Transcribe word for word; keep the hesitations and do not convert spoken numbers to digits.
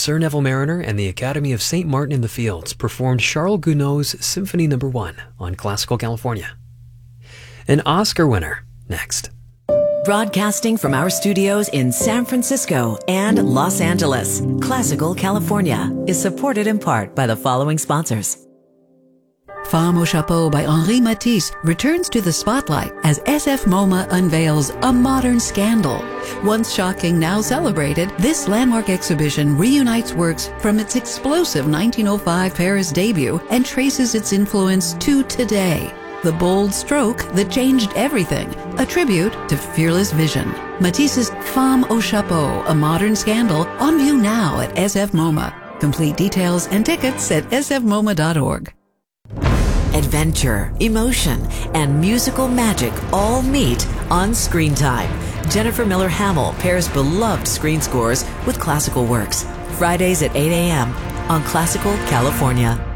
Sir Neville Mariner and the Academy of Saint Martin in the Fields performed Charles Gounod's Symphony Number one on Classical California. An Oscar winner next. Broadcasting from our studios in San Francisco and Los Angeles, Classical California is supported in part by the following sponsors. Femme au Chapeau by Henri Matisse returns to the spotlight as S F MoMA unveils a modern scandal. Once shocking, now celebrated, this landmark exhibition reunites works from its explosive nineteen oh five Paris debut and traces its influence to today. The bold stroke that changed everything, a tribute to fearless vision. Matisse's Femme au Chapeau, a modern scandal, on view now at S F MoMA. Complete details and tickets at s f moma dot org. Adventure, emotion, and musical magic all meet on Screen Time. Jennifer Miller Hamill pairs beloved screen scores with classical works. Fridays at eight a.m. on Classical California.